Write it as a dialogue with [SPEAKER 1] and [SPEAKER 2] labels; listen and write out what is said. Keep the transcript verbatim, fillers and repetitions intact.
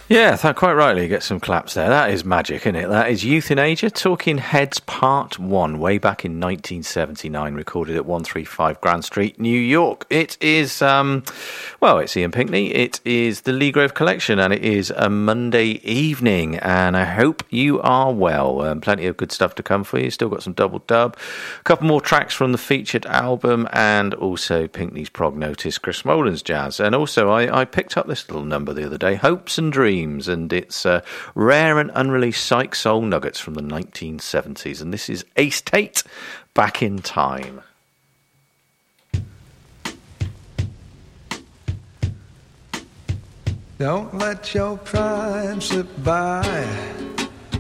[SPEAKER 1] Yeah, that, quite rightly, get some claps there. That is magic, isn't it? That is Euthanasia, Talking Heads Part one, way back in nineteen seventy-nine, recorded at one thirty-five Grand Street, New York. It is, um, well, it's Ian Pinkney, it is the Lee Grove Collection, and it is a Monday evening, and I hope you are well. Um, plenty of good stuff to come for you. Still got some double dub, a couple more tracks from the featured album, and also Pinkney's Prognotis, Chris Molan's jazz. And also, I, I picked up this little number the other day, Hopes and Dreams. And it's uh, rare and unreleased psych soul nuggets from the nineteen seventies. And this is Ace Tate, Back in Time.
[SPEAKER 2] Don't let your prime slip by.